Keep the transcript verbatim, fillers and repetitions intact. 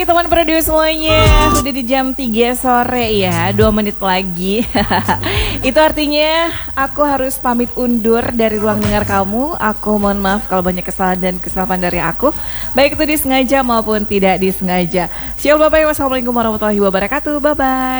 Teman produce semuanya, sudah di jam tiga sore ya, dua menit lagi. Itu artinya aku harus pamit undur dari ruang dengar kamu. Aku mohon maaf kalau banyak kesalahan dan kesalahan dari aku, baik itu disengaja maupun tidak disengaja. Siap Bapak Ibu, wassalamualaikum warahmatullahi wabarakatuh. Bye bye.